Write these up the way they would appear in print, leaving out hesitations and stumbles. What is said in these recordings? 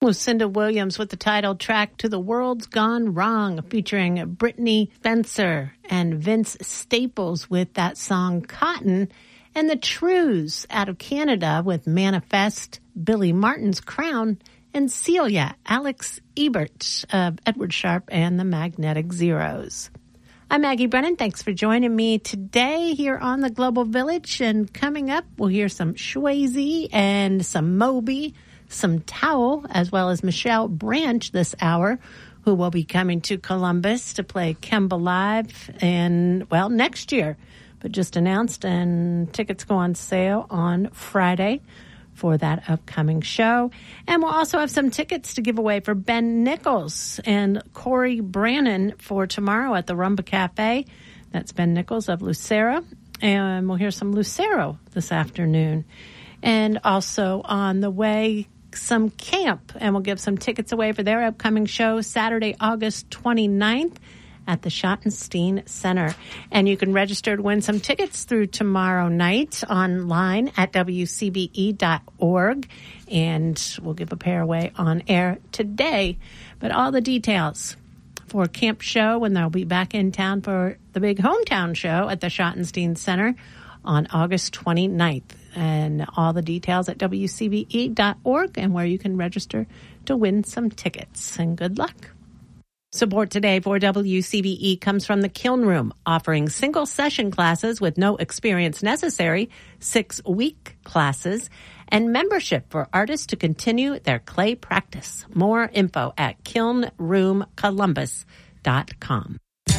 Lucinda Williams with the title track To the World's Gone Wrong, featuring Brittany Spencer and Vince Staples with that song Cotton, and the Trues out of Canada with Manifest, Billy Martin's Crown, and Celia, Alex Ebert of Edward Sharpe and the Magnetic Zeros. I'm Maggie Brennan. Thanks for joining me today here on the Global Village. And coming up, we'll hear some Shwazy and some Moby, some Towel, as well as Michelle Branch this hour, who will be coming to Columbus to play Kemba Live next year, but just announced, and tickets go on sale on Friday for that upcoming show. And we'll also have some tickets to give away for Ben Nichols and Corey Brannon for tomorrow at the Rumba Cafe. That's Ben Nichols of Lucero. And we'll hear some Lucero this afternoon. And also on the way, some camp, and we'll give some tickets away for their upcoming show Saturday, August 29th at the Schottenstein Center. And you can register to win some tickets through tomorrow night online at WCBE.org, and we'll give a pair away on air today. But all the details for Camp Show, when they'll be back in town for the big hometown show at the Schottenstein Center on August 29th. And all the details at WCBE.org, and where you can register to win some tickets. And good luck. Support today for WCBE comes from the Kiln Room, offering single session classes with no experience necessary, 6-week classes, and membership for artists to continue their clay practice. More info at kilnroomcolumbus.com.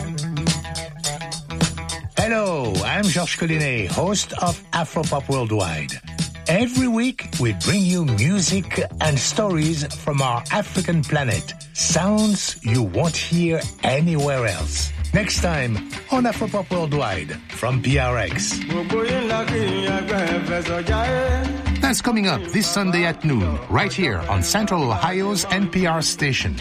Hello, I'm Georges Collinet, host of Afropop Worldwide. Every week, we bring you music and stories from our African planet. Sounds you won't hear anywhere else. Next time on Afropop Worldwide from PRX. That's coming up this Sunday at noon, right here on Central Ohio's NPR station.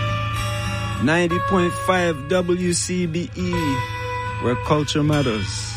90.5 WCBE, where culture matters.